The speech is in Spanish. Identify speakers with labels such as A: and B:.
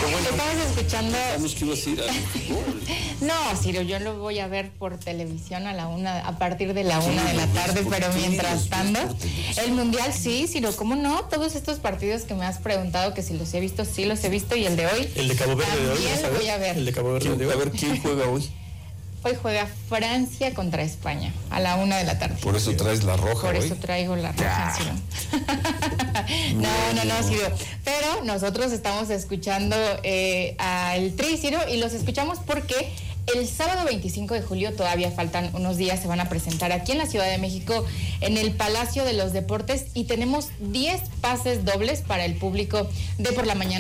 A: bueno.
B: Estamos escuchando.
A: Vamos que ibas a ir al fútbol.
B: No, Ciro, yo lo voy a ver por televisión a partir de la 1 de la tarde, pero mientras tanto, el Mundial sí, Ciro, ¿cómo no? Todos estos partidos que me has preguntado que si los he visto, sí los he visto, y el de hoy.
C: El de Cabo Verde de hoy.
B: También lo voy a ver.
C: El de Cabo Verde de hoy.
A: A ver, ¿quién juega hoy?
B: Hoy juega Francia contra España a la 1 de la tarde.
A: Por eso traes la roja,
B: Por
A: hoy.
B: eso traigo la roja, Ciro. No, Ciro. Pero nosotros estamos escuchando al Tri, Ciro, y los escuchamos porque el sábado 25 de julio, todavía faltan unos días, se van a presentar aquí en la Ciudad de México, en el Palacio de los Deportes, y tenemos 10 pases dobles para el público de por la mañana.